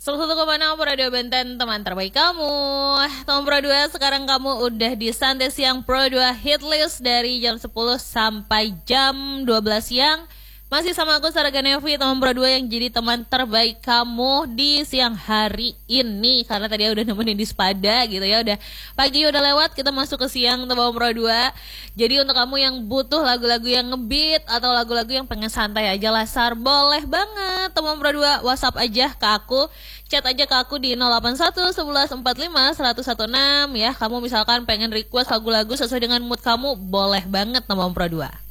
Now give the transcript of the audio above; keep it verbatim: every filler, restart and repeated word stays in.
seratus satu koma enam Radio Benten, teman terbaik kamu. Teman Pro dua, sekarang kamu udah di Santai Siang Pro dua Hit List dari jam sepuluh sampai jam dua belas siang. Masih sama aku Sarah Ganevi, teman Pro dua yang jadi teman terbaik kamu di siang hari ini. Karena tadi udah nemenin di Spada gitu ya. Udah pagi udah lewat, kita masuk ke siang teman Pro dua. Jadi untuk kamu yang butuh lagu-lagu yang ngebeat atau lagu-lagu yang pengen santai aja lah Sar, boleh banget teman Pro dua, WhatsApp aja ke aku. Chat aja ke aku di nol delapan satu sebelas empat lima seratus enam belas ya. Kamu misalkan pengen request lagu-lagu sesuai dengan mood kamu, boleh banget teman Pro dua.